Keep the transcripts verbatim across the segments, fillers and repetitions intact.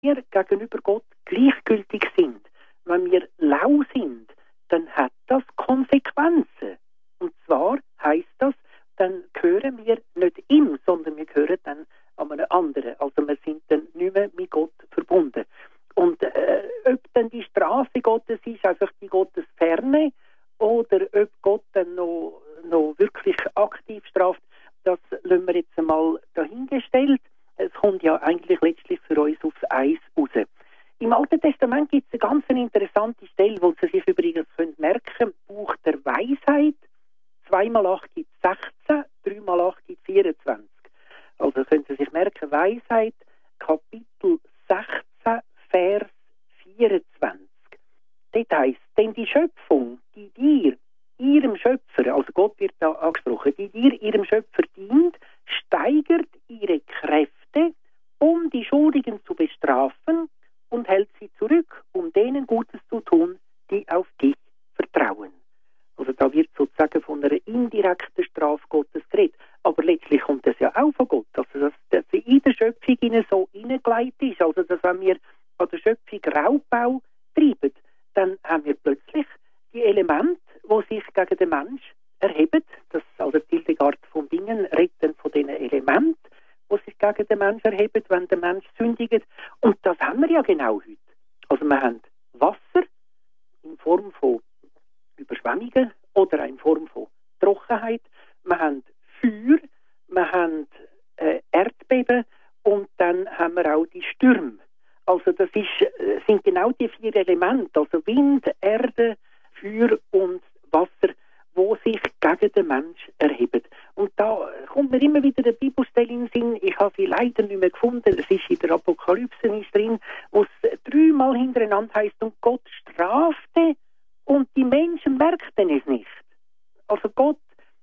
wir gegenüber Gott gleichgültig sind, wenn wir lau sind, dann hat das Konsequenzen. Und zwar heisst das, dann gehören wir nicht ihm, sondern wir gehören dann an einen anderen. Also wir sind dann nicht mehr mit Gott verbunden. Und äh, ob dann die Strafe Gottes ist, einfach die Gottesferne, oder ob Gott dann noch, noch wirklich aktiv straft, das lassen wir jetzt einmal dahingestellt. Es kommt ja eigentlich letztlich für uns aufs Eis raus. Im Alten Testament gibt es eine ganz interessante Stelle, wo Sie sich übrigens merken können, Buch der Weisheit. zwei mal acht gibt sechzehn, drei mal acht gibt vierundzwanzig. Also können Sie sich merken, Weisheit, Kapitel sechzehn, Vers vierundzwanzig. Das heisst, denn die Schöpfung, die dir, ihrem Schöpfer, also Gott wird da angesprochen, die dir, ihrem Schöpfer dient, steigert ihre Kräfte, um die Schuldigen zu bestrafen, und hält sie zurück, um denen Gutes zu tun, die auf dich vertrauen. Also da wird sozusagen von einer indirekten Strafe Gottes geredet. Aber letztlich kommt das ja auch von Gott. Also dass, dass sie in der Schöpfung ihnen so hineingelegt ist. Also dass wenn wir an der Schöpfung Raubbau treiben, dann haben wir plötzlich die Elemente, die sich gegen den Mensch erheben. Das also Hildegard von Bingen redet von diesen Elementen, die sich gegen den Mensch erheben, wenn der Mensch sündigt. Und das haben wir ja genau heute. Also wir haben Wasser in Form von Überschwemmungen oder in Form von Trockenheit. Wir haben Feuer, wir haben äh, Erdbeben und dann haben wir auch die Stürme. Also das ist, sind genau die vier Elemente, also Wind, Erde, Feuer und Wasser, wo sich gegen den Mensch erheben. Und da kommt mir immer wieder eine Bibelstelle in den Sinn, ich habe sie leider nicht mehr gefunden, es ist in der Apokalypse nicht drin, wo es dreimal hintereinander heisst, und Gott strafte und die Menschen merkten es nicht. Also Gott,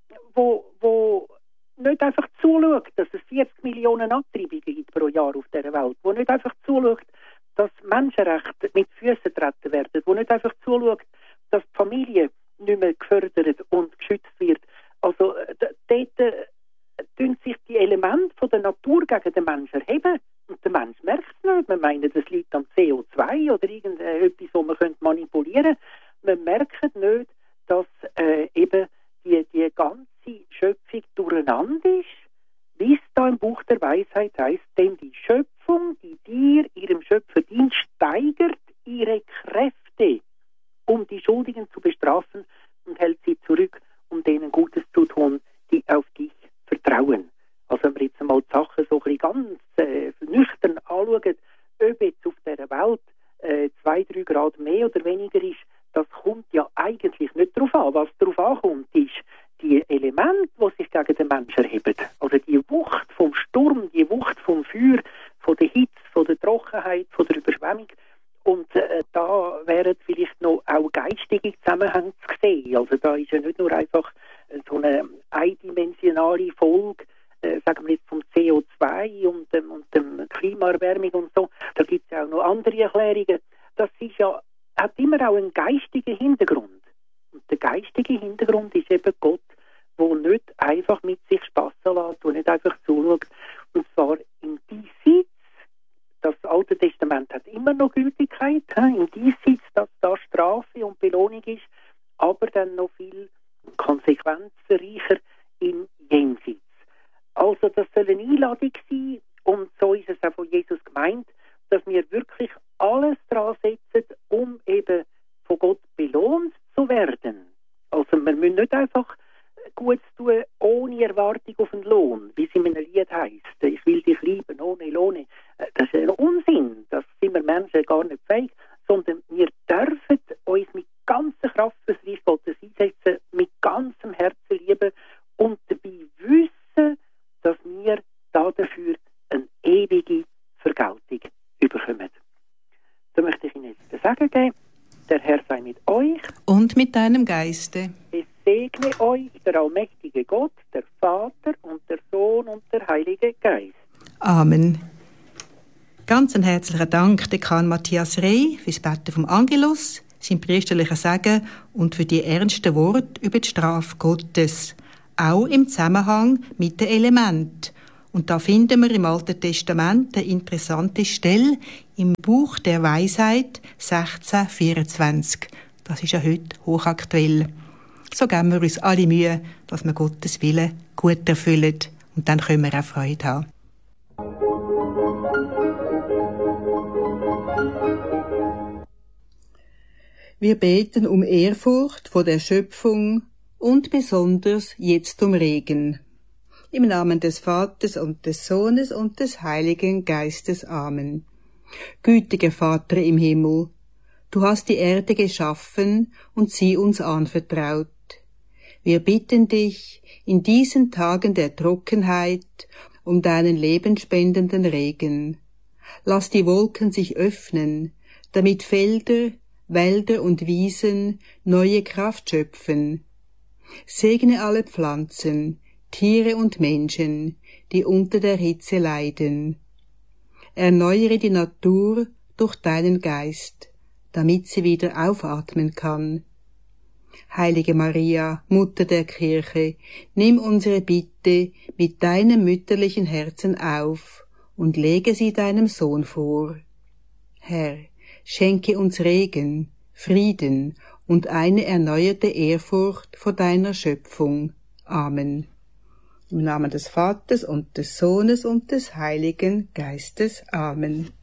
wo, wo nicht einfach zuschaut, dass es vierzig Millionen Abtreibungen gibt pro Jahr auf dieser Welt, wo nicht einfach zuschaut, dass Menschenrechte mit Füßen getreten werden, wo nicht einfach zuschaut, dass die Familie nicht mehr gefördert und geschützt wird. Also dort äh, tun sich die Elemente von der Natur gegen den Menschen erheben und der Mensch merkt es nicht. Man meint, das liegt am C O zwei oder irgendetwas, was man manipulieren könnte. Man merkt nicht, dass äh, eben die, die ganze Schöpfung durcheinander ist, wie es da im Buch der Weisheit heißt, denn die Schöpfung, die dir, ihrem Schöpfer dient, steigert ihre Kräfte, um die Schuldigen zu bestrafen, und hält sie zurück, um denen Gutes zu tun, die auf dich vertrauen. Also wenn wir jetzt einmal die Sachen so ein bisschen ganz äh, nüchtern anschauen, ob jetzt auf dieser Welt äh, zwei, drei Grad mehr oder weniger ist, das kommt ja eigentlich nicht darauf an. Was darauf ankommt, ist die Elemente, die sich gegen den Menschen erheben. Also die Wucht vom Sturm, die Wucht vom Feuer, von der Hitze, von der Trockenheit, von der Überschwemmung. Und äh, da wären vielleicht noch auch geistige Zusammenhänge zu sehen. Also da ist ja nicht nur einfach so eine eindimensionale Folge, äh, sagen wir jetzt vom C O zwei und dem, und dem Klimaerwärmung und so. Da gibt es ja auch noch andere Erklärungen. Das ist ja, hat immer auch einen geistigen Hintergrund. Und der geistige Hintergrund ist eben Gott, der nicht einfach mit sich spassen lässt, der nicht einfach zuschaut. Und zwar im Diesseits. Das Alte Testament hat immer noch Gültigkeit, he? Im Diesseits, dass da Strafe und Belohnung ist, aber dann noch viel konsequenzreicher im Jenseits. Also das soll eine Einladung sein, und so ist es auch von Jesus gemeint, dass wir wirklich alles daran setzen, um eben von Gott belohnt zu werden. Also wir müssen nicht einfach Gutes tun, ohne Erwartung auf einen Lohn, wie es in einem Lied heisst. Ich will dich lieben, ohne Lohne. Das ist ein Unsinn. Das sind wir Menschen gar nicht fähig, sondern wir dürfen uns mit ganzer Kraft für das Reich Gottes einsetzen, mit ganzem Herzen lieben und dabei wissen, dass wir dafür eine ewige Vergeltung bekommen. Da möchte ich Ihnen jetzt sagen geben, der Herr sei mit euch. Und mit deinem Geiste. Es segne euch der allmächtige Gott, der Vater und der Sohn und der Heilige Geist. Amen. Ganz einen herzlichen Dank Dekan Matthias Rey fürs Beten vom Angelus, sein priesterlicher Segen und für die ernsten Worte über die Strafe Gottes, auch im Zusammenhang mit den Elementen Und da finden wir im Alten Testament eine interessante Stelle im Buch der Weisheit sechzehn vierundzwanzig. Das ist ja heute hochaktuell. So geben wir uns alle Mühe, dass wir Gottes Willen gut erfüllen. Und dann können wir auch Freude haben. Wir beten um Ehrfurcht vor der Schöpfung und besonders jetzt um Regen. Im Namen des Vaters und des Sohnes und des Heiligen Geistes. Amen. Gütiger Vater im Himmel, du hast die Erde geschaffen und sie uns anvertraut. Wir bitten dich in diesen Tagen der Trockenheit um deinen lebenspendenden Regen. Lass die Wolken sich öffnen, damit Felder, Wälder und Wiesen neue Kraft schöpfen. Segne alle Pflanzen, Tiere und Menschen, die unter der Hitze leiden. Erneuere die Natur durch deinen Geist, damit sie wieder aufatmen kann. Heilige Maria, Mutter der Kirche, nimm unsere Bitte mit deinem mütterlichen Herzen auf und lege sie deinem Sohn vor. Herr, schenke uns Regen, Frieden und eine erneuerte Ehrfurcht vor deiner Schöpfung. Amen. Im Namen des Vaters und des Sohnes und des Heiligen Geistes. Amen.